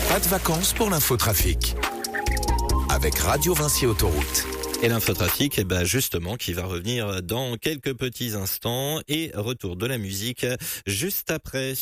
Pas de vacances pour l'infotrafic. Avec Radio Vinci Autoroute. Et l'infotrafic, justement, qui va revenir dans quelques petits instants. Et retour de la musique juste après.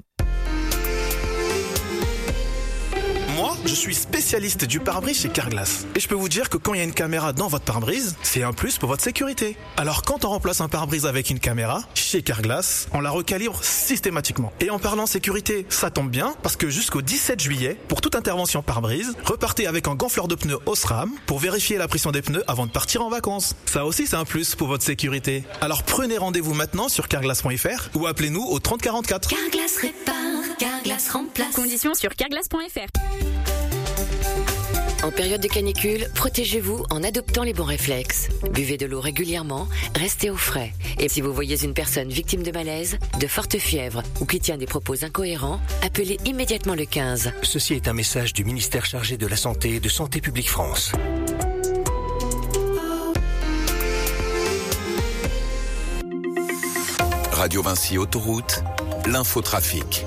Moi, je suis spécialiste du pare-brise chez Carglass. Et je peux vous dire que quand il y a une caméra dans votre pare-brise, c'est un plus pour votre sécurité. Alors quand on remplace un pare-brise avec une caméra, chez Carglass, on la recalibre systématiquement. Et en parlant sécurité, ça tombe bien, parce que jusqu'au 17 juillet, pour toute intervention pare-brise, repartez avec un gonfleur de pneus Osram pour vérifier la pression des pneus avant de partir en vacances. Ça aussi, c'est un plus pour votre sécurité. Alors prenez rendez-vous maintenant sur carglass.fr ou appelez-nous au 30 44. Carglass répare, Carglass remplace. Conditions sur carglass.fr. En période de canicule, protégez-vous en adoptant les bons réflexes. Buvez de l'eau régulièrement, restez au frais. Et si vous voyez une personne victime de malaise, de forte fièvre ou qui tient des propos incohérents, appelez immédiatement le 15. Ceci est un message du ministère chargé de la Santé et de Santé publique France. Radio Vinci Autoroute, l'infotrafic.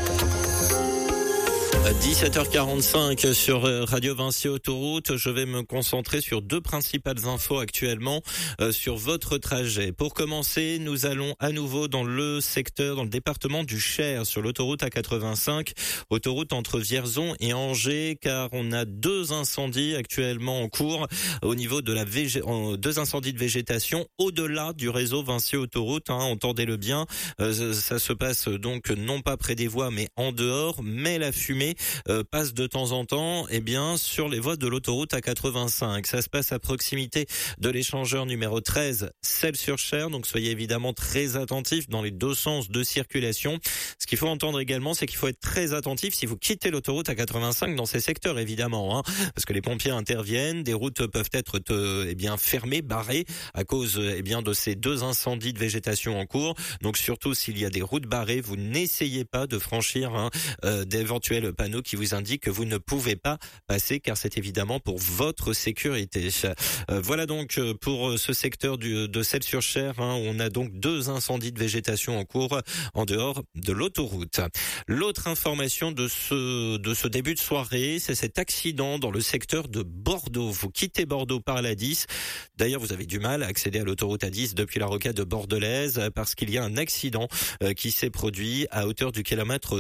17h45 sur Radio Vinci Autoroute. Je vais me concentrer sur deux principales infos actuellement sur votre trajet. Pour commencer, nous allons à nouveau dans le secteur, dans le département du Cher, sur l'autoroute A85, autoroute entre Vierzon et Angers, car on a deux incendies actuellement en cours au niveau de la deux incendies de végétation au-delà du réseau Vinci Autoroute. Entendez-le bien, ça se passe donc non pas près des voies, mais en dehors, mais la fumée passe de temps en temps sur les voies de l'autoroute A85. Ça se passe à proximité de l'échangeur numéro 13, Celles-sur-Cher, donc soyez évidemment très attentifs dans les deux sens de circulation. Ce qu'il faut entendre également, c'est qu'il faut être très attentif si vous quittez l'autoroute A85 dans ces secteurs évidemment, parce que les pompiers interviennent, des routes peuvent être fermées, barrées à cause de ces deux incendies de végétation en cours. Donc surtout s'il y a des routes barrées, vous n'essayez pas de franchir d'éventuels panneaux qui vous indiquent que vous ne pouvez pas passer, car c'est évidemment pour votre sécurité. Voilà donc pour ce secteur de Celles-sur-Cher, où on a donc deux incendies de végétation en cours en dehors de l'autoroute. L'autre information de ce début de soirée, c'est cet accident dans le secteur de Bordeaux. Vous quittez Bordeaux par la 10. D'ailleurs, vous avez du mal à accéder à l'autoroute A10 depuis la rocade bordelaise parce qu'il y a un accident qui s'est produit à hauteur du kilomètre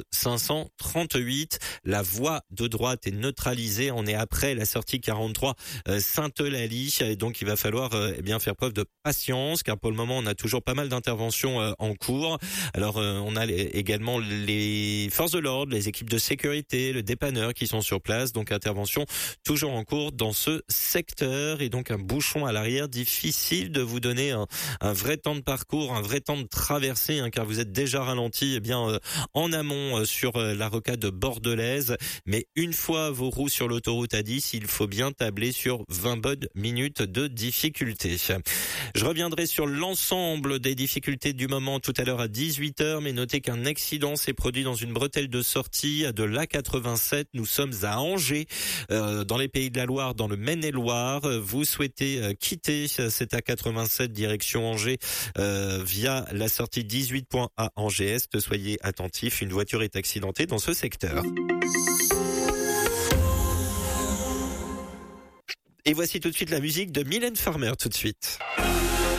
538. La voie de droite est neutralisée. On est après la sortie 43 Sainte-Eulalie, et donc il va falloir faire preuve de patience, car pour le moment on a toujours pas mal d'interventions en cours. Alors on a également les forces de l'ordre, les équipes de sécurité, le dépanneur qui sont sur place. Donc intervention toujours en cours dans ce secteur, et donc un bouchon à l'arrière, difficile de vous donner un vrai temps de parcours, un vrai temps de traversée, car vous êtes déjà ralenti en amont sur la rocade bordelaise. Mais une fois vos roues sur l'autoroute A10, il faut bien tabler sur 20 bonnes minutes de difficulté. Je reviendrai sur l'ensemble des difficultés du moment tout à l'heure à 18h, mais notez qu'un accident s'est produit dans une bretelle de sortie de l'A87. Nous sommes à Angers, dans les Pays de la Loire, dans le Maine-et-Loire. Vous souhaitez quitter cette A87 direction Angers via la sortie 18.A Angers-Est. Soyez attentifs, une voiture est accidentée dans ce secteur. Et voici tout de suite la musique de Mylène Farmer tout de suite.